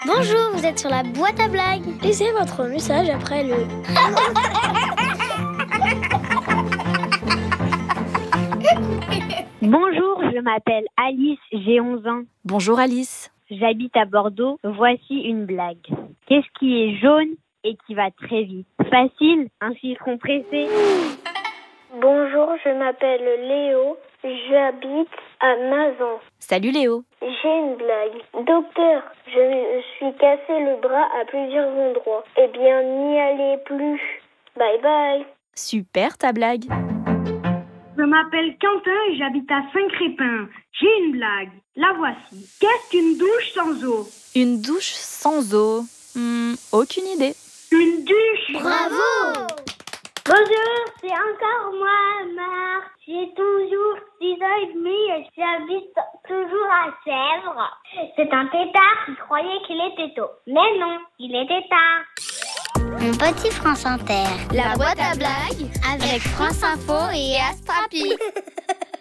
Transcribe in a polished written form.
Bonjour, vous êtes sur la boîte à blagues. Laissez votre message après le... Bonjour, je m'appelle Alice, j'ai 11 ans. Bonjour Alice. J'habite à Bordeaux. Voici une blague. Qu'est-ce qui est jaune et qui va très vite? Facile, un citron pressé. Bonjour, je m'appelle Léo. J'habite à Mazan. Salut Léo. J'ai une blague. Docteur, je me suis cassé le bras à plusieurs endroits. Eh bien, n'y allez plus. Bye bye. Super ta blague. Je m'appelle Quentin et j'habite à Saint-Crépin. J'ai une blague. La voici. Qu'est-ce qu'une douche sans eau? Une douche sans eau. Aucune idée. Une douche. Bravo! Bonjour, c'est encore moi, Marc. J'ai toujours 6 ans et demi et j'habite toujours à Sèvres. C'est un tétard qui croyait qu'il était tôt. Mais non, il était tard. Mon petit France Inter. La boîte à blagues avec France Info et Astrapi.